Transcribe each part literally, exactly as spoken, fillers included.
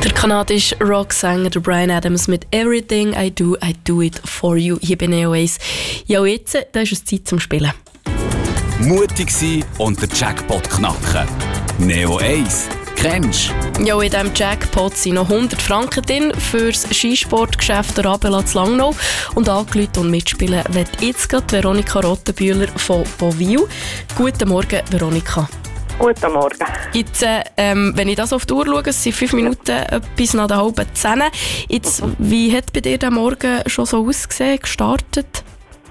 Der kanadische Rocksänger Bryan Adams mit «Everything I do, I do it for you» hier bei Neo eins. Ja, und jetzt da ist es Zeit zum Spielen. Mutig sein und den Jackpot knacken. Neo eins. Kennst du? Ja, in diesem Jackpot sind noch hundert Franken drin für das Skisportgeschäft Rabela zu Langnau. Und angerufen und mitspielen wird jetzt gerade Veronika Rottenbühler von Bovil. Guten Morgen, Veronika. Guten Morgen. Jetzt, ähm, wenn ich das auf die Uhr schaue, es sind fünf Minuten etwas nach der halben zehn. Jetzt, wie hat bei dir der Morgen schon so ausgesehen, gestartet?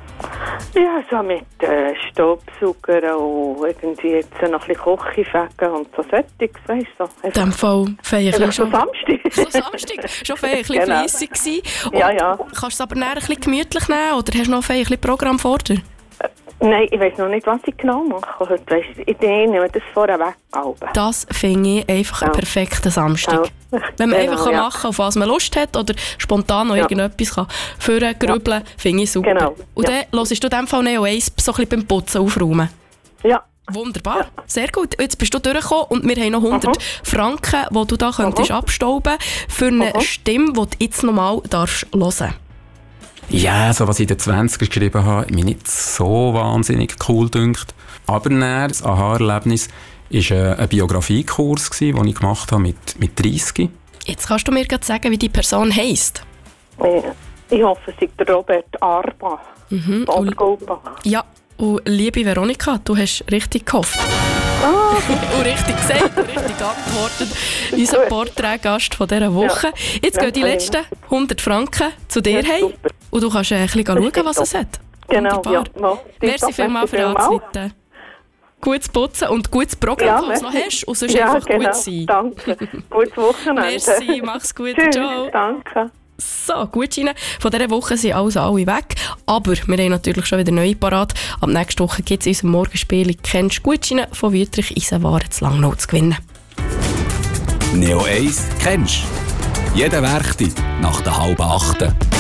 Ja, so mit äh, Staubsauger und irgendwie jetzt noch ein bisschen Küche fegen und so Sättiges, weißt du. So. In diesem Fall feierlich schon... Samstag. Schon Samstag, schon feierlich genau. fleissig gewesen. Ja, ja. Kannst du es aber nachher ein bisschen gemütlich nehmen oder hast du noch ein Programm vor dir? Nein, ich weiss noch nicht, was ich genau mache heute. Weißt, ich nehme das vorher weg. Das finde ich einfach ja. einen perfekten Samstag. Ja. Wenn man genau, einfach ja. machen kann, auf was man Lust hat oder spontan noch ja. irgendetwas kann führen, grübeln, ja. finde ich super. Genau. Und ja. dann hörst du in diesem Fall Neo eins so ein bisschen beim Putzen aufräumen. Ja. Wunderbar, ja. Sehr gut. Jetzt bist du durchgekommen und wir haben noch hundert mhm. Franken, die du da könntest mhm. abstauben für eine mhm. Stimme, die du jetzt nochmal darfst hören. Ja, so was ich in den zwanzigern geschrieben habe, mir nicht so wahnsinnig cool dünkt. Aber dann, das Aha-Erlebnis war ein Biografiekurs, den ich gemacht habe mit, mit dreissig. Jetzt kannst du mir gerade sagen, wie die Person heisst. Ich hoffe, es ist der Robert Arbach. Mhm. Und, ja, und liebe Veronika, du hast richtig gehofft. Ah. und richtig gesagt und richtig geantwortet. Unser Porträtgast von dieser Woche. Ja. Jetzt gehen die letzten hundert Franken zu dir ja, heim. Und du kannst ein bisschen schauen, was es hat. Genau, ja. No, merci vielmals für Anzuleiten. Gutes Putzen und gutes Programm, ja, was du noch hast. Und sonst ja, einfach genau. gut sein. Danke. Gutes Wochenende. Merci, mach's gut. Tschüss, ciao. Danke. So, Gutscheine von dieser Woche sind also alle weg. Aber wir haben natürlich schon wieder neue parat. Ab nächster Woche gibt es in unserem Morgenspiel «Kennst du Gutscheine» von Wüttrich Eisenwaren zu Langnau zu gewinnen. Neo eins kennst du? Jeden Werktag nach der halben achten.